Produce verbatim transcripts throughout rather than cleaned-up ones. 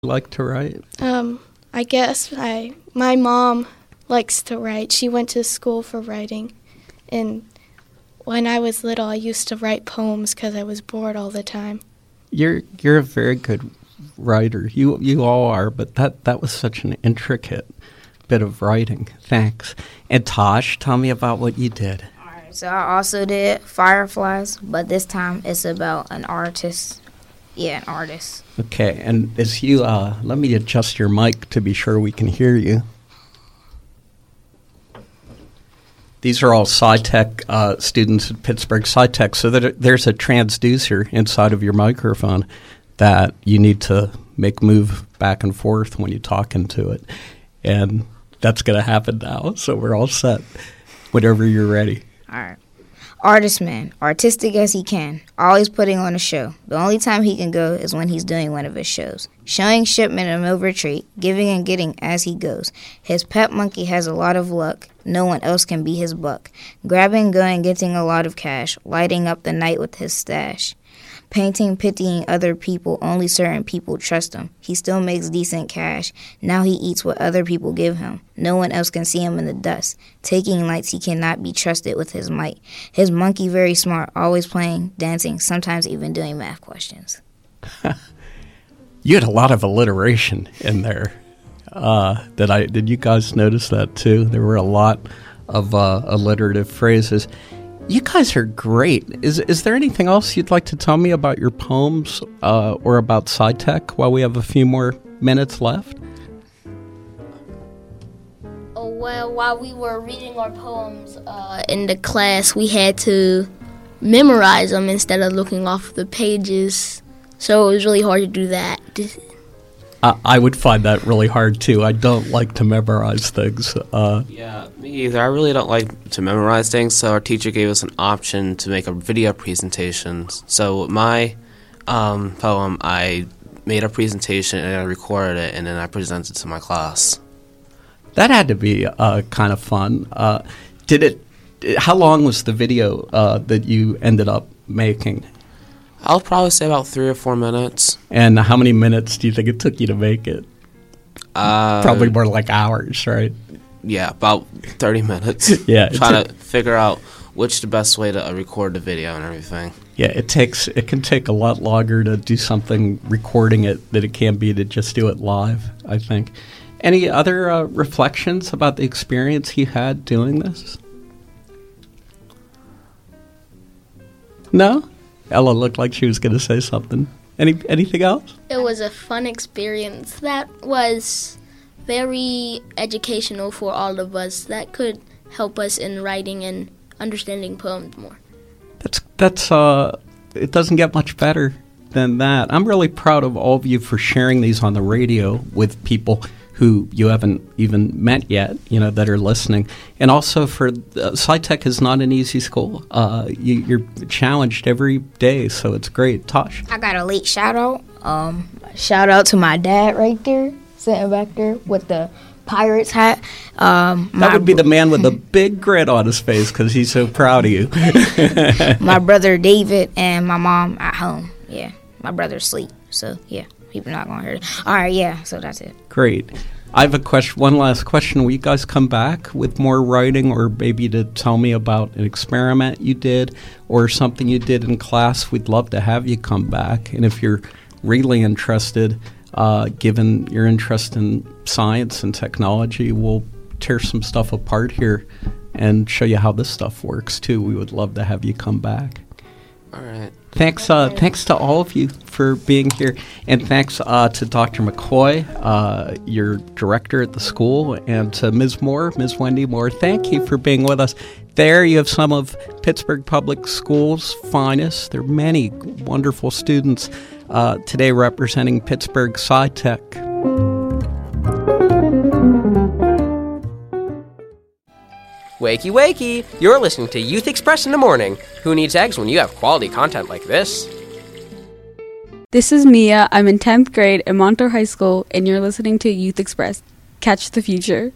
like to write? Um, I guess I my mom likes to write. She went to school for writing, and when I was little, I used to write poems because I was bored all the time. You're you're a very good writer. You you all are, but that, that was such an intricate bit of writing. Thanks. And Tosh, tell me about what you did. All right, so I also did Fireflies, but this time it's about an artist. Yeah, an artist. Okay, and as you, uh, let me adjust your mic to be sure we can hear you. These are all SciTech uh, students at Pittsburgh SciTech, so that there's a transducer inside of your microphone that you need to make move back and forth when you talk into it. And that's going to happen now, so we're all set. Whenever you're ready. All right. Artist man, artistic as he can, always putting on a show. The only time he can go is when he's doing one of his shows. Showing shipment and no retreat, giving and getting as he goes. His pet monkey has a lot of luck, no one else can be his buck. Grabbing, going, getting a lot of cash, lighting up the night with his stash. Painting, pitying other people, only certain people trust him. He still makes decent cash. Now he eats what other people give him. No one else can see him in the dust. Taking lights, he cannot be trusted with his might. His monkey very smart, always playing, dancing, sometimes even doing math questions. You had a lot of alliteration in there. Uh, did I? Did you guys notice that too? There were a lot of uh, alliterative phrases. You guys are great. Is is there anything else you'd like to tell me about your poems uh, or about SciTech while we have a few more minutes left? Oh, well, while we were reading our poems uh, in the class, we had to memorize them instead of looking off the pages. So it was really hard to do that. Uh, I would find that really hard, too. I don't like to memorize things. Uh, yeah, me either. I really don't like to memorize things, so our teacher gave us an option to make a video presentation. So with my um, poem, I made a presentation, and I recorded it, and then I presented it to my class. That had to be uh, kind of fun. Uh, did it? How long was the video uh, that you ended up making? I'll probably say about three or four minutes. And how many minutes do you think it took you to make it? Uh, Probably more like hours, right? Yeah, about thirty minutes. Yeah, trying to figure out which the best way to uh, record the video and everything. Yeah, it takes it can take a lot longer to do something recording it than it can be to just do it live, I think. Any other uh, reflections about the experience you had doing this? No? Ella looked like she was going to say something. Any anything else? It was a fun experience that was very educational for all of us. That could help us in writing and understanding poems more. That's that's uh, it doesn't get much better than that. I'm really proud of all of you for sharing these on the radio with people who you haven't even met yet, you know, that are listening. And also for uh, SciTech is not an easy school. Uh, you, you're challenged every day, so it's great. Tosh? I got a late shout out. Um, shout out to my dad right there, sitting back there with the Pirates hat. Um, that would be the man with the big grin on his face because he's so proud of you. My brother David and my mom at home. Yeah, my brother's asleep, so yeah. People not gonna hear it. All right, yeah. So that's it. Great. I have a question. One last question. Will you guys come back with more writing, or maybe to tell me about an experiment you did, or something you did in class? We'd love to have you come back. And if you're really interested, uh, given your interest in science and technology, we'll tear some stuff apart here and show you how this stuff works too. We would love to have you come back. All right. Thanks, uh, thanks to all of you for being here, and thanks uh, to Doctor McCoy, uh, your director at the school, and to Miz Moore, Miz Wendy Moore. Thank you for being with us. There you have some of Pittsburgh Public Schools' finest. There are many wonderful students uh, today representing Pittsburgh SciTech. Wakey, wakey! You're listening to Youth Express in the Morning. Who needs eggs when you have quality content like this? This is Mia. I'm in tenth grade at Montour High School, and you're listening to Youth Express. Catch the future.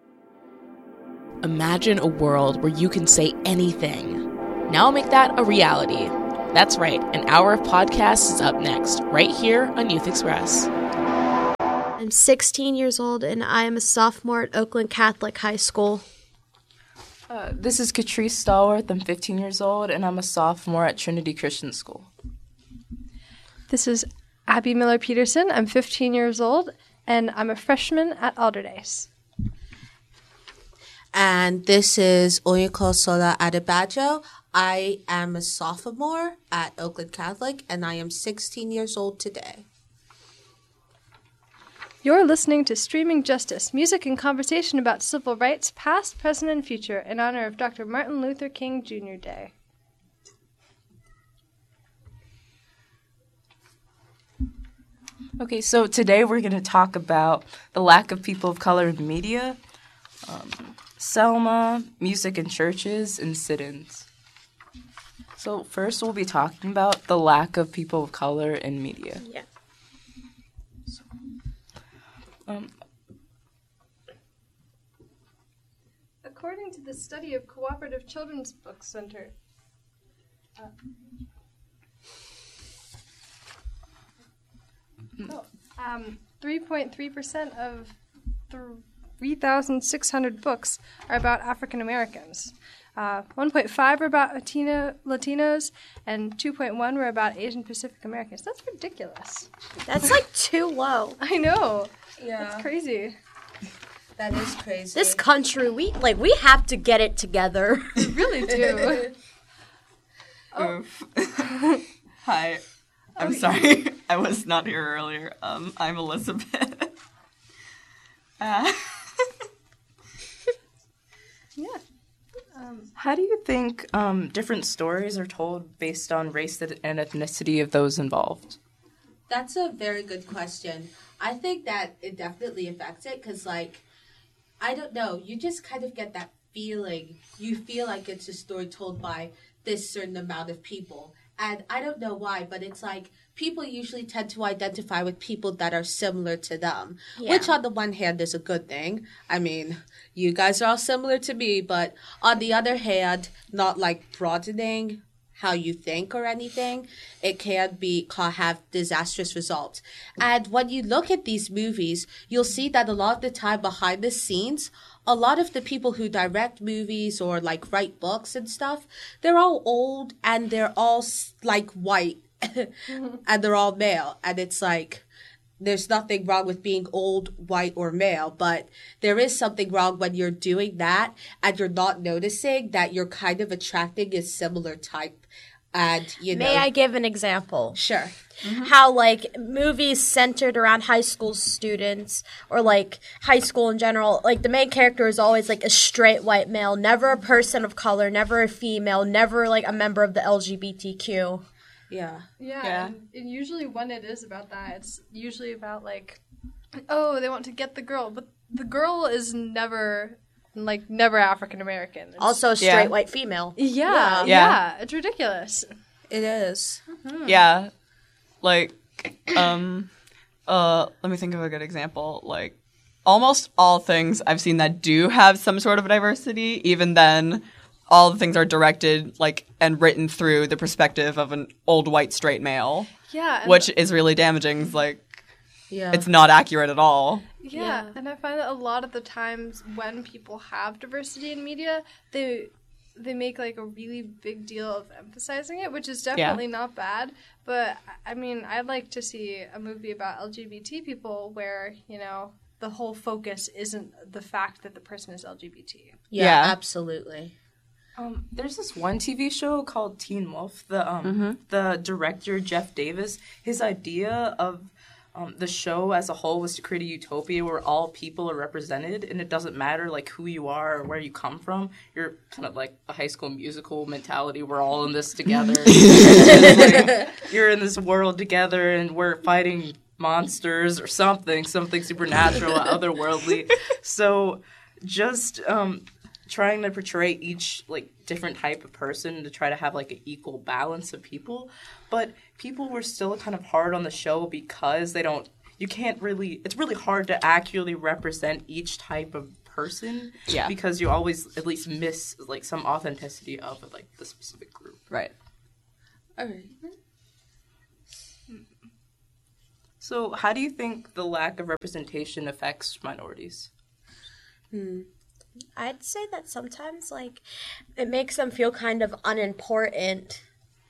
Imagine a world where you can say anything. Now make that a reality. That's right, an hour of podcast is up next, right here on Youth Express. I'm sixteen years old, and I am a sophomore at Oakland Catholic High School. Uh, this is Catrice Stallworth. I'm fifteen years old, and I'm a sophomore at Trinity Christian School. This is Abby Miller Peterson. I'm fifteen years old, and I'm a freshman at Alderdice. And this is Oyinko Sola Adebajo. I am a sophomore at Oakland Catholic, and I am sixteen years old today. You're listening to Streaming Justice, music and conversation about civil rights, past, present, and future, in honor of Doctor Martin Luther King Junior Day. Okay, so today we're going to talk about the lack of people of color in media, um, Selma, music in churches, and sit-ins. So first we'll be talking about the lack of people of color in media. Yeah. So, um, According to the study of Cooperative Children's Book Center, uh, oh, um, three point three percent of three thousand six hundred books are about African Americans. Uh, one point five were about Latino, Latinos, and two point one were about Asian Pacific Americans. That's ridiculous. That's like too low. I know. Yeah. That's crazy. That is crazy. This country, we like we have to get it together. We really do. Oh. Hi. I'm sorry. I was not here earlier. Um, I'm Elizabeth. uh. Yeah. Um, How do you think um, different stories are told based on race and ethnicity of those involved? That's a very good question. I think that it definitely affects it because, like, I don't know, you just kind of get that feeling. You feel like it's a story told by this certain amount of people. And I don't know why, but it's like people usually tend to identify with people that are similar to them, Yeah. which on the one hand is a good thing. I mean, you guys are all similar to me, but on the other hand, not like broadening how you think or anything, it can be can have disastrous results. And when you look at these movies, you'll see that a lot of the time behind the scenes, a lot of the people who direct movies or like write books and stuff, they're all old and they're all like white and they're all male. And it's like, there's nothing wrong with being old, white, or male, but there is something wrong when you're doing that and you're not noticing that you're kind of attracting a similar type. And, you know. May I give an example? Sure. Mm-hmm. How, like, movies centered around high school students or, like, high school in general, like, the main character is always, like, a straight white male, never a person of color, never a female, never, like, a member of the L G B T Q. Yeah. Yeah, Yeah. And, and usually when it is about that, it's usually about, like, oh, they want to get the girl, but the girl is never, like, never African American. Also a straight Yeah. white female. Yeah, yeah, Yeah. it's ridiculous. It is. Mm-hmm. Yeah. Like, um, uh, let me think of a good example. Like, almost all things I've seen that do have some sort of diversity, even then, all the things are directed, like, and written through the perspective of an old white straight male. Yeah. and- Which is really damaging. It's like, Yeah. it's not accurate at all. Yeah, Yeah. and I find that a lot of the times when people have diversity in media, they they make like a really big deal of emphasizing it, which is definitely not bad. But I mean, I'd like to see a movie about L G B T people where, you know, the whole focus isn't the fact that the person is L G B T. Yeah, Yeah. absolutely. Um, there's this one T V show called Teen Wolf. The um, Mm-hmm. the director Jeff Davis, his idea of um, the show as a whole was to create a utopia where all people are represented, and it doesn't matter like who you are or where you come from. You're kind of like a High School Musical mentality. We're all in this together. Like, you're in this world together, and we're fighting monsters or something, something supernatural, otherworldly. So just um, trying to portray each like different type of person to try to have like an equal balance of people, but people were still kind of hard on the show because they don't you can't really it's really hard to accurately represent each type of person. Yeah. Because you always at least miss like some authenticity of like the specific group. Right. All right. So, how do you think the lack of representation affects minorities? Hmm. I'd say that sometimes, like, it makes them feel kind of unimportant.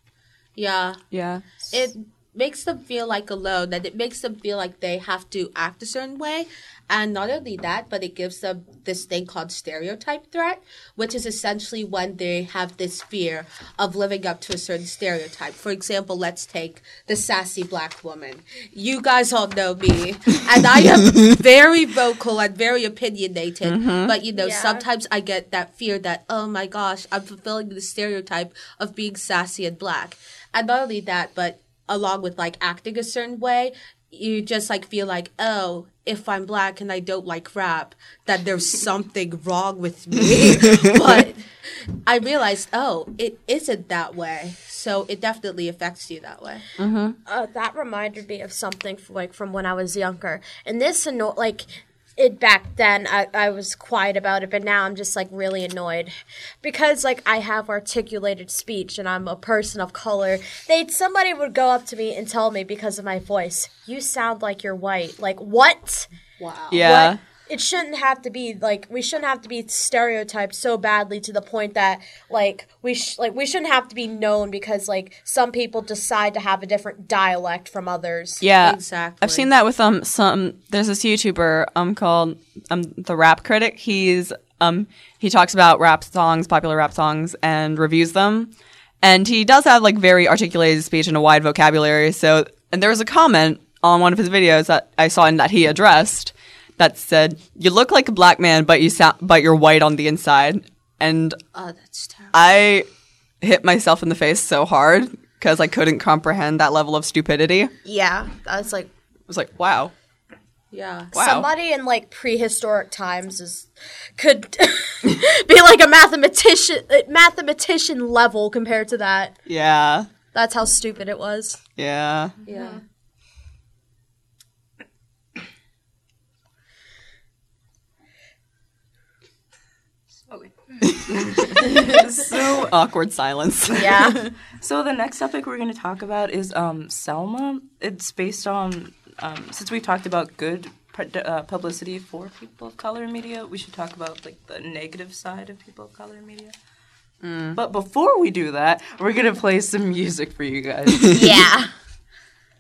Yeah. Yeah. It makes them feel like alone, and it makes them feel like they have to act a certain way. And not only that, but it gives them this thing called stereotype threat, which is essentially when they have this fear of living up to a certain stereotype. For example, let's take the sassy black woman. You guys all know me, and I am very vocal and very opinionated, mm-hmm. but you know, yeah. sometimes I get that fear that, oh my gosh, I'm fulfilling the stereotype of being sassy and black. And not only that, but along with like acting a certain way, you just like feel like, oh, if I'm black and I don't like rap, that there's something wrong with me. But I realized, oh, it isn't that way. So it definitely affects you that way. Mm-hmm. Uh, that reminded me of something from, like from when I was younger. And this anno- like it back then I, I was quiet about it, but now I'm just like really annoyed because like I have articulated speech and I'm a person of color. They somebody would go up to me and tell me because of my voice, you sound like you're white. Like what? Wow. Yeah. What? It shouldn't have to be like we shouldn't have to be stereotyped so badly to the point that like we sh- like we shouldn't have to be known because like some people decide to have a different dialect from others. Yeah, exactly. I've seen that with um some. There's this YouTuber um called um the Rap Critic. He's um he talks about rap songs, popular rap songs, and reviews them. And he does have like very articulated speech and a wide vocabulary. So and there was a comment on one of his videos that I saw and that he addressed that said, "You look like a black man, but you sound, but you're white on the inside." And oh, that's terrible. I hit myself in the face so hard because I couldn't comprehend that level of stupidity. Yeah, I was like, I was like, wow. Yeah. Wow. Somebody in like prehistoric times is could be like a mathematician, mathematician level compared to that. Yeah. That's how stupid it was. Yeah. Yeah. So awkward silence. Yeah. So the next topic we're going to talk about is um, Selma. It's based on um, since we talked about good uh, publicity for people of color in media, we should talk about like the negative side of people of color in media. Mm. But before we do that, we're going to play some music for you guys. Yeah.